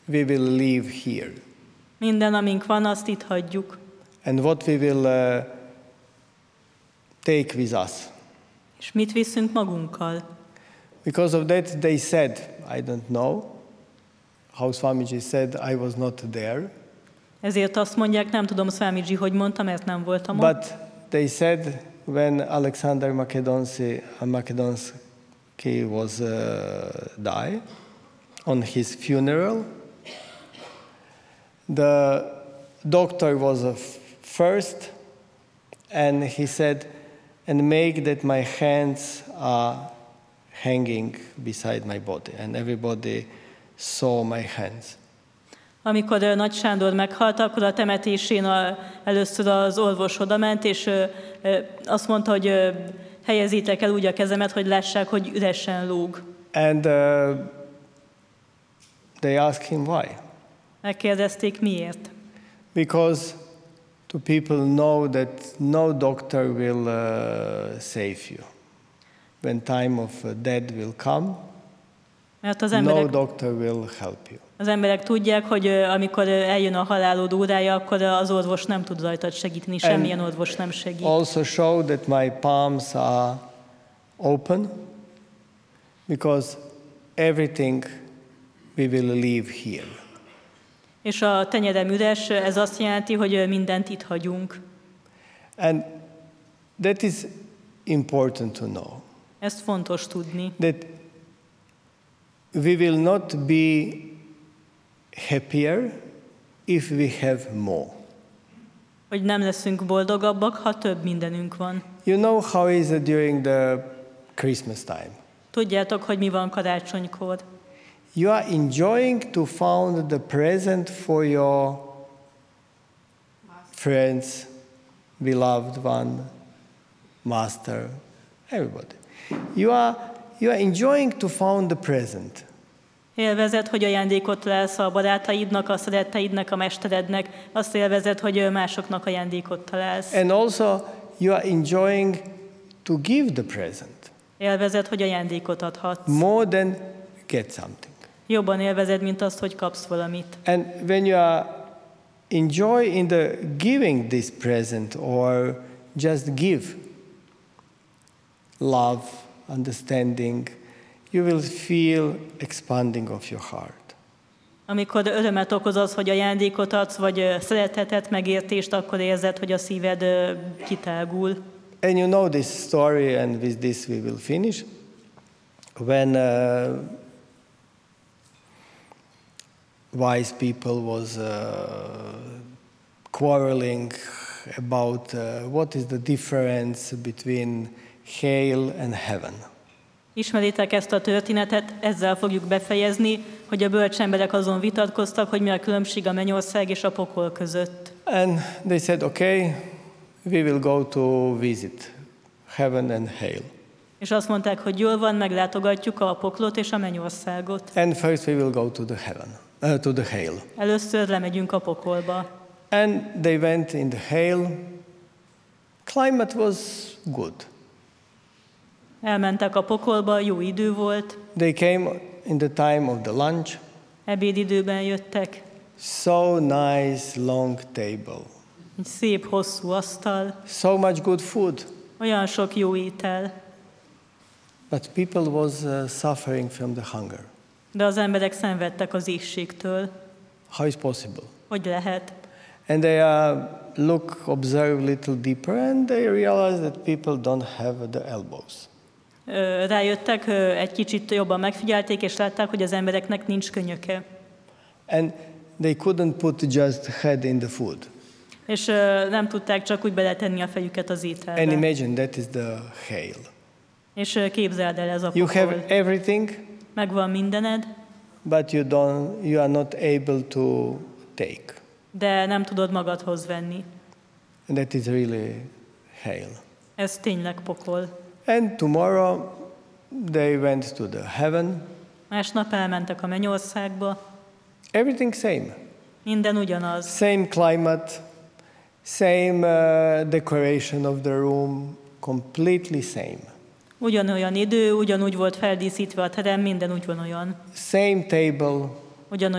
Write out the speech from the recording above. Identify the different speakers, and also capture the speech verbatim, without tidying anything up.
Speaker 1: we will leave here.
Speaker 2: Minden, amink van, azt itt hagyjuk.
Speaker 1: And what we will uh, take with us.
Speaker 2: És mit viszünk magunkkal?
Speaker 1: Because of that, they said, I don't know. How Swamiji said, I was not there.
Speaker 2: Ezért azt mondják, nem tudom, Swamiji, hogy mondta, mert nem voltam ott.
Speaker 1: But they said, when Alexander Makedonski, Makedonski was uh, died, on his funeral, the doctor was a first, and he said, and make that my hands are hanging beside my body, and everybody saw my hands.
Speaker 2: Amikor uh, Nagy Sándor meghalt, akkor a temetésén a, először az orvos odament, és uh, uh, azt mondta, hogy uh, helyezzétek el úgy a kezemet, hogy lássák, hogy üresen lóg.
Speaker 1: And uh, they asked him why.
Speaker 2: Megkérdezték, miért.
Speaker 1: Because to people know that no doctor will uh, save you. When time of death will come,
Speaker 2: Mert az
Speaker 1: no
Speaker 2: emberek,
Speaker 1: doctor will help you.
Speaker 2: az emberek tudják, hogy uh, amikor uh, eljön a halálod órája, akkor uh, az orvos nem tud rajtad segíteni, semmilyen orvos nem segít.
Speaker 1: Also show that my palms are open, because everything we will leave here.
Speaker 2: És a tenyerem üres, ez azt jelenti, hogy uh, mindent itt hagyunk.
Speaker 1: And that is important to know.
Speaker 2: Ezt fontos tudni.
Speaker 1: That we will not be happier if we have more.
Speaker 2: Hogy nem leszünk boldogabbak, ha több mindenünk van.
Speaker 1: You know how is it during the Christmas time?
Speaker 2: Tudjátok, hogy mi van karácsonykor.
Speaker 1: You are enjoying to found the present for your friends, beloved one, master, everybody. You are, you are enjoying to found the present.
Speaker 2: Élvezed, hogy ajándékot találsz a barátaidnak, a szeretteidnek, a mesterednek. Azt élvezed, hogy másoknak ajándékot találsz.
Speaker 1: And also you are enjoying to give the present.
Speaker 2: Élvezed, hogy ajándékot adhatsz.
Speaker 1: More than get something.
Speaker 2: Jobban élvezed, mint azt, hogy kapsz valamit.
Speaker 1: And when you are enjoy in the giving this present or just give love, understanding, you will feel expanding of your heart.
Speaker 2: Amikor örömet okoz az, hogy ajándékot adsz, vagy szeretetet, megértést, akkor érzed, hogy a szíved kitágul.
Speaker 1: And you know this story, and with this we will finish. When uh, wise people was uh, quarreling about uh, what is the difference between hell and heaven.
Speaker 2: Ismeritek ezt a történetet, ezzel fogjuk befejezni, hogy a bölcs emberek azon vitatkoztak, hogy mi a különbség a mennyország és a pokol között.
Speaker 1: And they said, okay, we will go to visit heaven and hell.
Speaker 2: És azt mondták, hogy jól van, meglátogatjuk a poklot és a mennyországot.
Speaker 1: And first we will go to the heaven, uh, to the hell.
Speaker 2: Először lemegyünk a pokolba.
Speaker 1: And they went in the hell. Climate was good.
Speaker 2: Elmentek a pokolba, jó idő volt.
Speaker 1: They came in the time of the lunch.
Speaker 2: Ebédidőben jöttek.
Speaker 1: So nice long table.
Speaker 2: Egy szép, hosszú asztal.
Speaker 1: So much good food.
Speaker 2: Olyan sok jó étel.
Speaker 1: But people was uh, suffering from the hunger.
Speaker 2: De az emberek szenvedtek az éhségtől.
Speaker 1: How is possible?
Speaker 2: Hogy lehet?
Speaker 1: And they uh, look, observe little deeper, and they realize that people don't have the elbows.
Speaker 2: Rájöttek, egy kicsit jobban megfigyelték, és látták, hogy az embereknek nincs könyöke.
Speaker 1: And they couldn't put just head in the food.
Speaker 2: És nem tudták csak úgy beletenni a fejüket az ételbe.
Speaker 1: And imagine that is the hell.
Speaker 2: És képzeld el, ez a
Speaker 1: You
Speaker 2: pokol.
Speaker 1: have everything,
Speaker 2: Megvan mindened,
Speaker 1: but you don't, you are not able to take.
Speaker 2: de nem tudod magadhoz venni.
Speaker 1: And that is really hell.
Speaker 2: Ez tényleg pokol.
Speaker 1: And tomorrow they went to the heaven.
Speaker 2: Másnap elmentek a mennyországba.
Speaker 1: Everything same.
Speaker 2: Minden ugyanaz.
Speaker 1: Same climate, same uh, decoration of the room, completely same.
Speaker 2: Ugyanolyan idő, ugyanúgy volt feldíszítve a terem, minden ugyanolyan.
Speaker 1: Same table,
Speaker 2: Ugyanolyan